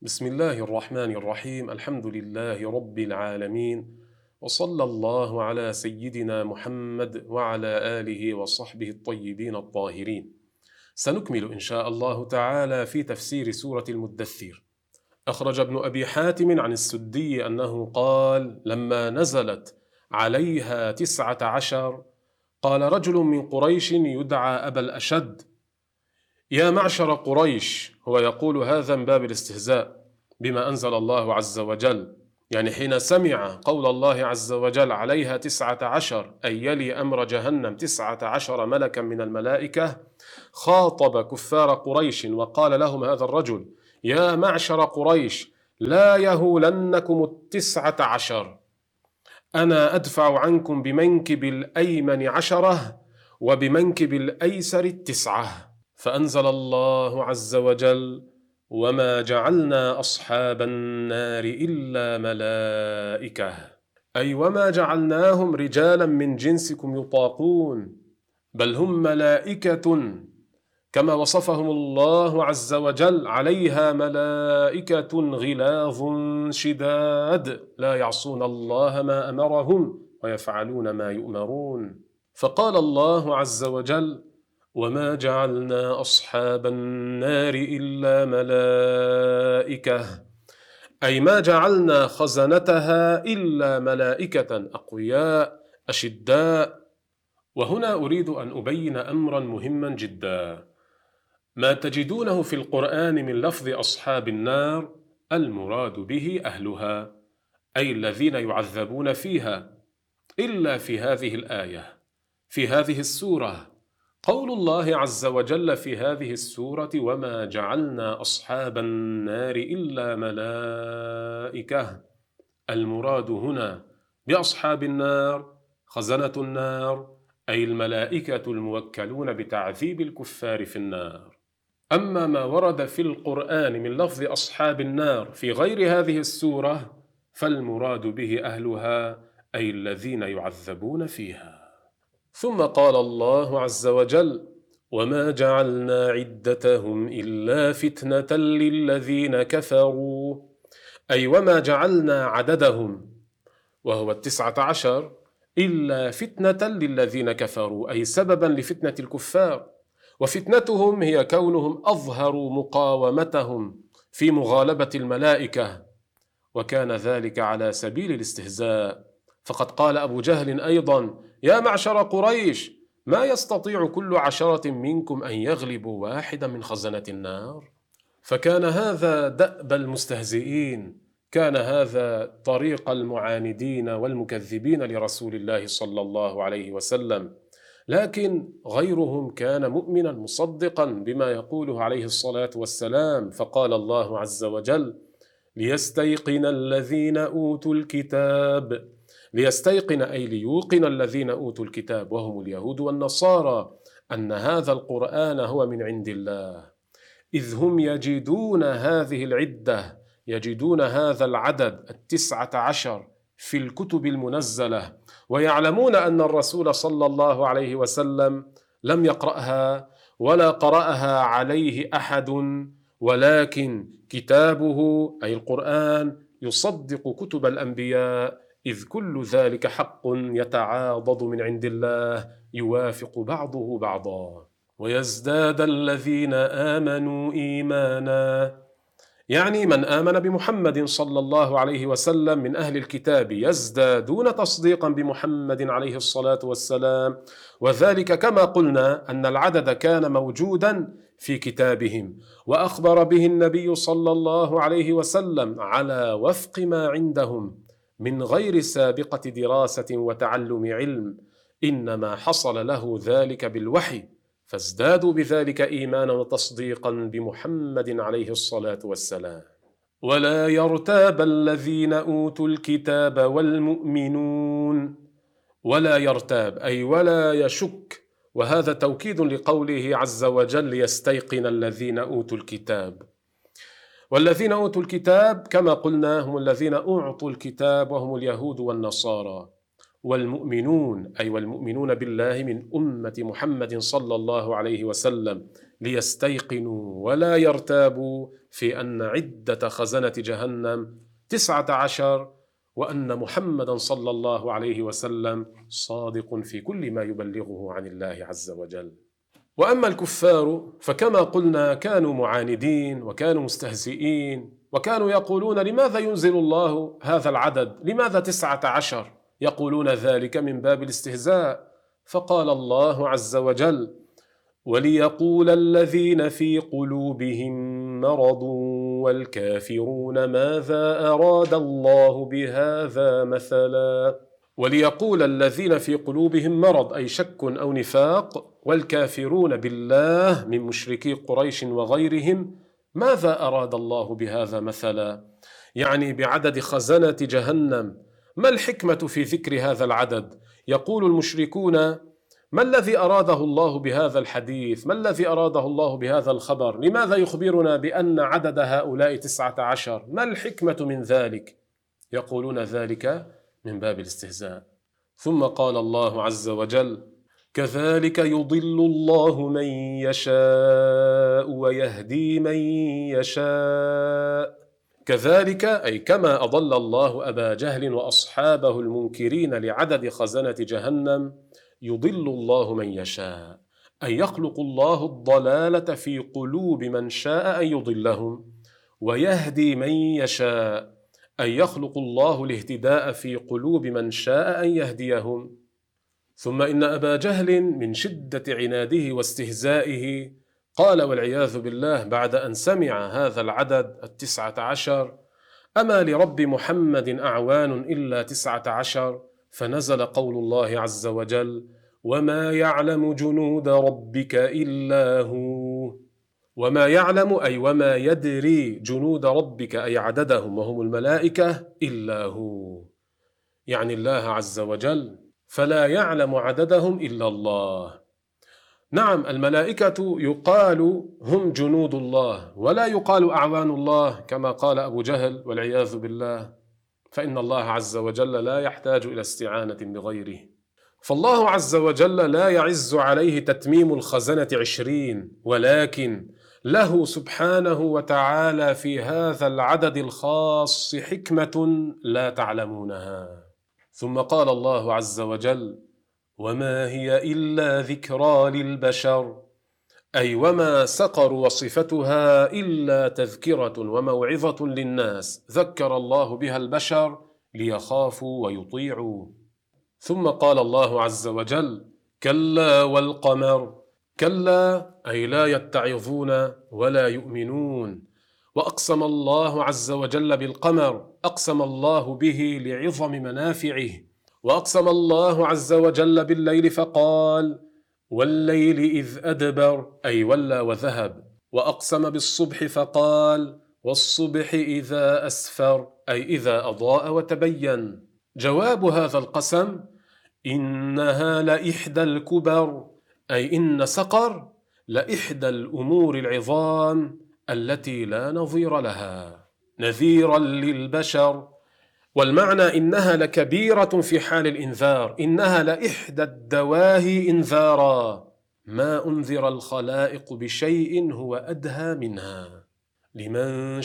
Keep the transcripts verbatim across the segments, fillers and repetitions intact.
بسم الله الرحمن الرحيم. الحمد لله رب العالمين، وصلى الله على سيدنا محمد وعلى آله وصحبه الطيبين الطاهرين. سنكمل إن شاء الله تعالى في تفسير سورة المدثر. أخرج ابن أبي حاتم عن السدي أنه قال: لما نزلت عليها تسعة عشر قال رجل من قريش يدعى أبا الأشد: يا معشر قريش. هو يقول هذا من باب الاستهزاء بما أنزل الله عز وجل، يعني حين سمع قول الله عز وجل عليها تسعة عشر أي يلي أمر جهنم تسعة عشر ملكا من الملائكة، خاطب كفار قريش وقال لهم هذا الرجل: يا معشر قريش، لا يهولنكم التسعة عشر، أنا أدفع عنكم بمنكب الأيمن عشرة وبمنكب الأيسر التسعة. فأنزل الله عز وجل: وما جعلنا أصحاب النار إلا ملائكة، أي وما جعلناهم رجالا من جنسكم يطاقون، بل هم ملائكة كما وصفهم الله عز وجل: عليها ملائكة غلاظ شداد لا يعصون الله ما أمرهم ويفعلون ما يؤمرون. فقال الله عز وجل: وما جعلنا أصحاب النار إلا ملائكة، أي ما جعلنا خزنتها إلا ملائكة أقوياء أشداء. وهنا أريد أن أبين أمرا مهما جدا. ما تجدونه في القرآن من لفظ أصحاب النار المراد به أهلها، أي الذين يعذبون فيها، إلا في هذه الآية في هذه السورة قول الله عز وجل في هذه السورة: وما جعلنا أصحاب النار إلا ملائكة. المراد هنا بأصحاب النار خزنة النار، أي الملائكة الموكلون بتعذيب الكفار في النار. أما ما ورد في القرآن من لفظ أصحاب النار في غير هذه السورة فالمراد به أهلها، أي الذين يعذبون فيها. ثم قال الله عز وجل: وما جعلنا عدتهم إلا فتنة للذين كفروا، أي وما جعلنا عددهم وهو التسعة عشر إلا فتنة للذين كفروا، أي سببا لفتنة الكفار. وفتنتهم هي كونهم أظهروا مقاومتهم في مغالبة الملائكة، وكان ذلك على سبيل الاستهزاء. فقد قال أبو جهل أيضا: يا معشر قريش، ما يستطيع كل عشرة منكم أن يغلبوا واحدا من خزنة النار. فكان هذا دأب المستهزئين، كان هذا طريق المعاندين والمكذبين لرسول الله صلى الله عليه وسلم. لكن غيرهم كان مؤمنا مصدقا بما يقوله عليه الصلاة والسلام. فقال الله عز وجل: ليستيقن الذين أوتوا الكتاب، ليستيقن أي ليوقن الذين أوتوا الكتاب وهم اليهود والنصارى أن هذا القرآن هو من عند الله، إذ هم يجدون هذه العدة، يجدون هذا العدد التسعة عشر في الكتب المنزلة، ويعلمون أن الرسول صلى الله عليه وسلم لم يقرأها ولا قرأها عليه أحد، ولكن كتابه أي القرآن يصدق كتب الأنبياء، إذ كل ذلك حق يتعاضد من عند الله يوافق بعضه بعضا. ويزداد الذين آمنوا إيمانا، يعني من آمن بمحمد صلى الله عليه وسلم من أهل الكتاب يزدادون تصديقا بمحمد عليه الصلاة والسلام، وذلك كما قلنا أن العدد كان موجودا في كتابهم، وأخبر به النبي صلى الله عليه وسلم على وفق ما عندهم من غير سابقة دراسة وتعلم علم، إنما حصل له ذلك بالوحي، فازدادوا بذلك إيمانا وتصديقا بمحمد عليه الصلاة والسلام. ولا يرتاب الذين أوتوا الكتاب والمؤمنون، ولا يرتاب أي ولا يشك، وهذا توكيد لقوله عز وجل: يستيقن الذين أوتوا الكتاب. والذين أوتوا الكتاب كما قلنا هم الذين أعطوا الكتاب وهم اليهود والنصارى. والمؤمنون أي والمؤمنون بالله من أمة محمد صلى الله عليه وسلم، ليستيقنوا ولا يرتابوا في أن عدة خزنة جهنم تسعة عشر، وأن محمدا صلى الله عليه وسلم صادق في كل ما يبلغه عن الله عز وجل. وأما الكفار فكما قلنا كانوا معاندين وكانوا مستهزئين، وكانوا يقولون لماذا ينزل الله هذا العدد؟ لماذا تسعة عشر؟ يقولون ذلك من باب الاستهزاء. فقال الله عز وجل: وليقول الذين في قلوبهم مرض والكافرون ماذا أراد الله بهذا مثلا. وليقول الذين في قلوبهم مرض أي شك أو نفاق، والكافرون بالله من مشركي قريش وغيرهم ماذا أراد الله بهذا مثلا، يعني بعدد خزنة جهنم. ما الحكمة في ذكر هذا العدد؟ يقول المشركون: ما الذي أراده الله بهذا الحديث؟ ما الذي أراده الله بهذا الخبر؟ لماذا يخبرنا بأن عدد هؤلاء تسعة عشر؟ ما الحكمة من ذلك؟ يقولون ذلك من باب الاستهزاء. ثم قال الله عز وجل: كذلك يضل الله من يشاء ويهدي من يشاء. كذلك أي كما أضل الله أبا جهل وأصحابه المنكرين لعدد خزنة جهنم، يضل الله من يشاء، أي يخلق الله الضلالة في قلوب من شاء أن يضلهم، ويهدي من يشاء، أي يخلق الله الاهتداء في قلوب من شاء أن يهديهم. ثم إن أبا جهل من شدة عناده واستهزائه قال والعياذ بالله بعد أن سمع هذا العدد التسعة عشر: أما لرب محمد أعوان إلا تسعة عشر؟ فنزل قول الله عز وجل: وما يعلم جنود ربك إلا هو. وما يعلم أي وما يدري جنود ربك أي عددهم وهم الملائكة إلا هو، يعني الله عز وجل، فلا يعلم عددهم إلا الله. نعم، الملائكة يقال هم جنود الله، ولا يقال أعوان الله كما قال أبو جهل والعياذ بالله، فإن الله عز وجل لا يحتاج إلى استعانة بغيره. فالله عز وجل لا يعز عليه تتميم الخزنة عشرين، ولكن له سبحانه وتعالى في هذا العدد الخاص حكمة لا تعلمونها. ثم قال الله عز وجل: وما هي إلا ذكرى للبشر، أي وما سقر وصفتها إلا تذكرة وموعظة للناس ذكر الله بها البشر ليخافوا ويطيعوا. ثم قال الله عز وجل: كلا والقمر. كلا أي لا يتعظون ولا يؤمنون. وأقسم الله عز وجل بالقمر، أقسم الله به لعظم منافعه. وأقسم الله عز وجل بالليل فقال: والليل إذ أدبر، أي ولى وذهب. وأقسم بالصبح فقال: والصبح إذا أسفر، أي إذا أضاء وتبين. جواب هذا القسم: إنها لإحدى الكبر، أي إن سقر لإحدى الأمور العظام التي لا نظير لها، نذيرا للبشر. والمعنى إنها لكبيرة في حال الإنذار، إنها لإحدى الدواهي إنذارا، ما أنذر الخلائق بشيء هو أدهى منها. لمن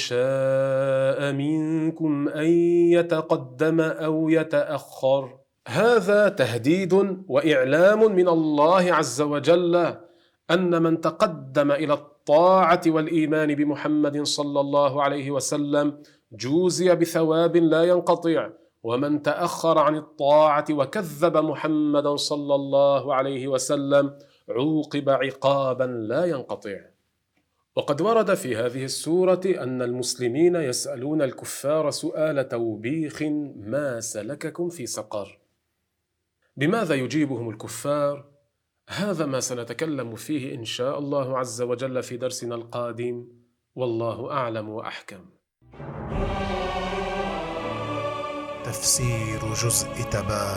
شاء منكم أن يتقدم أو يتأخر. هذا تهديد وإعلام من الله عز وجل أن من تقدم إلى الطاعة والإيمان بمحمد صلى الله عليه وسلم جوزي بثواب لا ينقطع، ومن تأخر عن الطاعة وكذب محمدا صلى الله عليه وسلم عوقب عقابا لا ينقطع. وقد ورد في هذه السورة أن المسلمين يسألون الكفار سؤال توبيخ: ما سلككم في سقر؟ بماذا يجيبهم الكفار؟ هذا ما سنتكلم فيه إن شاء الله عز وجل في درسنا القادم، والله أعلم وأحكم. تفسير جزء تبارك